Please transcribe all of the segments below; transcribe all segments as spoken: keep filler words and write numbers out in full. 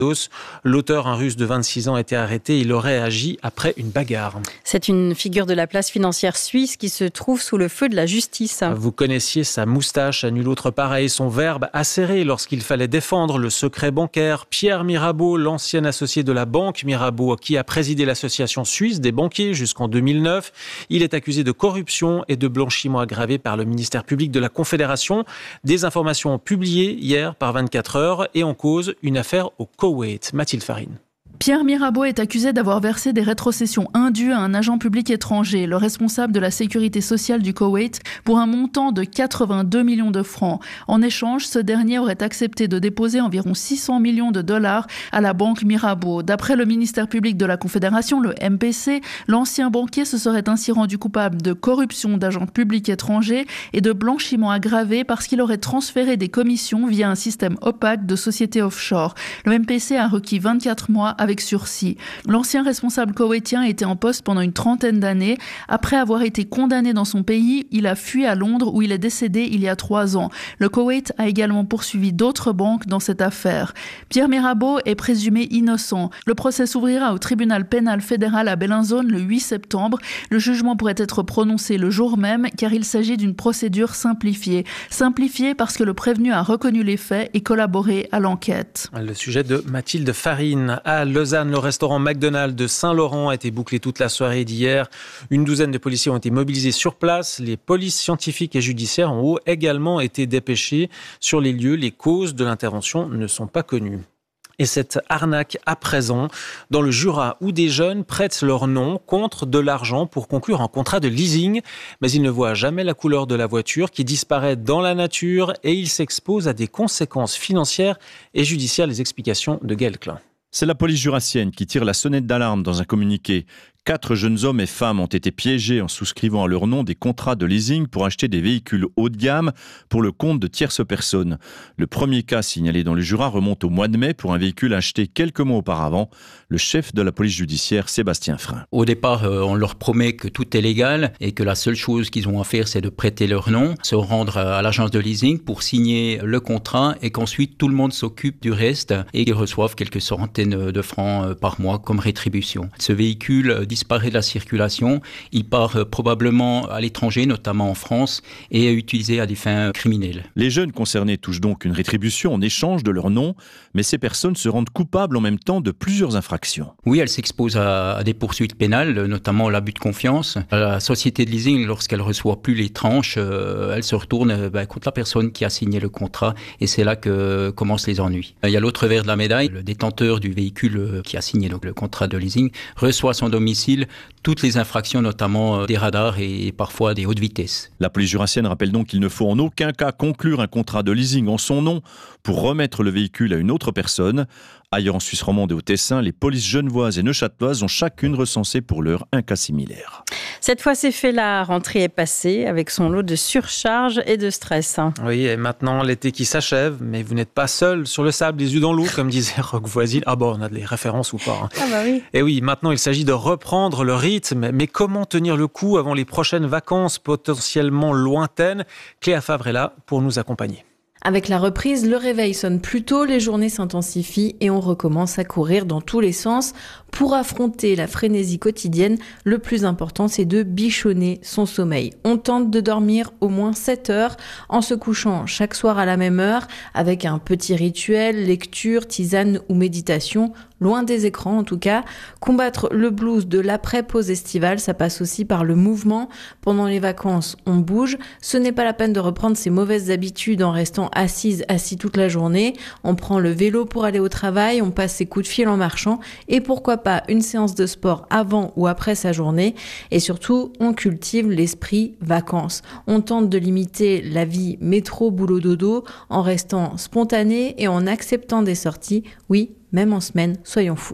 L'auteur, un Russe de vingt-six ans, a été arrêté. Il aurait agi après une bagarre. C'est une figure de la place financière suisse qui se trouve sous le feu de la justice. Vous connaissiez sa moustache, à nul autre pareil, son verbe acéré lorsqu'il fallait défendre le secret bancaire. Pierre Mirabeau, l'ancien associé de la banque Mirabeau, qui a présidé l'association suisse des banquiers jusqu'en deux mille neuf. Il est accusé de corruption et de blanchiment aggravé par le ministère public de la Confédération. Des informations publiées hier par vingt-quatre heures et en cause une affaire au Koweït. Mathilde Farine. Pierre Mirabeau est accusé d'avoir versé des rétrocessions indues à un agent public étranger, le responsable de la sécurité sociale du Koweït, pour un montant de quatre-vingt-deux millions de francs. En échange, ce dernier aurait accepté de déposer environ six cents millions de dollars à la banque Mirabeau. D'après le ministère public de la Confédération, le M P C, l'ancien banquier se serait ainsi rendu coupable de corruption d'agents publics étrangers et de blanchiment aggravé parce qu'il aurait transféré des commissions via un système opaque de sociétés offshore. Le M P C a requis vingt-quatre mois avec sursis. L'ancien responsable koweïtien était en poste pendant une trentaine d'années. Après avoir été condamné dans son pays, il a fui à Londres où il est décédé il y a trois ans. Le Koweït a également poursuivi d'autres banques dans cette affaire. Pierre Mirabeau est présumé innocent. Le procès s'ouvrira au tribunal pénal fédéral à Bellinzone le huit septembre. Le jugement pourrait être prononcé le jour même car il s'agit d'une procédure simplifiée. Simplifiée parce que le prévenu a reconnu les faits et collaboré à l'enquête. Le sujet de Mathilde Farine. À Lausanne, le restaurant McDonald's de Saint-Laurent a été bouclé toute la soirée d'hier. Une douzaine de policiers ont été mobilisés sur place. Les polices scientifiques et judiciaires ont également été dépêchées sur les lieux. Les causes de l'intervention ne sont pas connues. Et cette arnaque à présent, dans le Jura, où des jeunes prêtent leur nom contre de l'argent pour conclure un contrat de leasing, mais ils ne voient jamais la couleur de la voiture qui disparaît dans la nature et ils s'exposent à des conséquences financières et judiciaires. Les explications de Gaël Klein. C'est la police jurassienne qui tire la sonnette d'alarme dans un communiqué. Quatre jeunes hommes et femmes ont été piégés en souscrivant à leur nom des contrats de leasing pour acheter des véhicules haut de gamme pour le compte de tierces personnes. Le premier cas signalé dans le Jura remonte au mois de mai pour un véhicule acheté quelques mois auparavant. Le chef de la police judiciaire, Sébastien Frein. Au départ, on leur promet que tout est légal et que la seule chose qu'ils ont à faire, c'est de prêter leur nom, se rendre à l'agence de leasing pour signer le contrat et qu'ensuite tout le monde s'occupe du reste et qu'ils reçoivent quelques centaines de francs par mois comme rétribution. Ce véhicule disparaît de la circulation, il part probablement à l'étranger, notamment en France, et est utilisé à des fins criminelles. Les jeunes concernés touchent donc une rétribution en échange de leur nom, mais ces personnes se rendent coupables en même temps de plusieurs infractions. Oui, elles s'exposent à, à des poursuites pénales, notamment l'abus de confiance. La société de leasing, lorsqu'elle reçoit plus les tranches, euh, elle se retourne euh, ben, contre la personne qui a signé le contrat, et c'est là que commencent les ennuis. Il y a l'autre revers de la médaille, le détenteur du véhicule qui a signé donc, le contrat de leasing reçoit à son domicile toutes les infractions, notamment des radars et parfois des hautes vitesses. La police jurassienne rappelle donc qu'il ne faut en aucun cas conclure un contrat de leasing en son nom pour remettre le véhicule à une autre personne. Ailleurs en Suisse romande et au Tessin, les polices genevoises et neuchâteloises ont chacune recensé pour l'heure un cas similaire. Cette fois, c'est fait, la rentrée est passée avec son lot de surcharge et de stress. Oui, et maintenant l'été qui s'achève, mais vous n'êtes pas seul sur le sable, les yeux dans l'eau, comme disait Roch Voisine. Ah bon, on a des références ou pas hein. Ah bah oui. Et oui, maintenant il s'agit de reprendre le rythme, mais comment tenir le coup avant les prochaines vacances potentiellement lointaines? Cléa Favre est là pour nous accompagner. Avec la reprise, le réveil sonne plus tôt, les journées s'intensifient et on recommence à courir dans tous les sens. Pour affronter la frénésie quotidienne, le plus important, c'est de bichonner son sommeil. On tente de dormir au moins sept heures en se couchant chaque soir à la même heure avec un petit rituel, lecture, tisane ou méditation, loin des écrans en tout cas. Combattre le blues de l'après-pause estivale, ça passe aussi par le mouvement. Pendant les vacances, on bouge. Ce n'est pas la peine de reprendre ses mauvaises habitudes en restant assise, assis toute la journée. On prend le vélo pour aller au travail, on passe ses coups de fil en marchant et pourquoi pas une séance de sport avant ou après sa journée. Et surtout, on cultive l'esprit vacances. On tente de limiter la vie métro-boulot-dodo en restant spontané et en acceptant des sorties. Oui, même en semaine, soyons fous.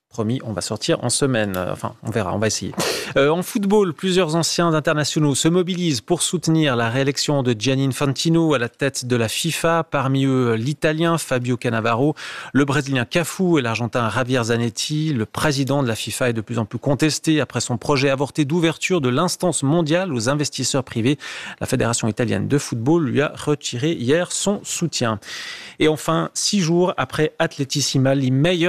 Promis, on va sortir en semaine. Enfin, on verra, on va essayer. Euh, en football, plusieurs anciens internationaux se mobilisent pour soutenir la réélection de Gianni Infantino à la tête de la FIFA. Parmi eux, l'Italien Fabio Cannavaro, le Brésilien Cafu et l'Argentin Javier Zanetti. Le président de la FIFA est de plus en plus contesté après son projet avorté d'ouverture de l'instance mondiale aux investisseurs privés. La Fédération italienne de football lui a retiré hier son soutien. Et enfin, six jours après Atletissima, les meilleurs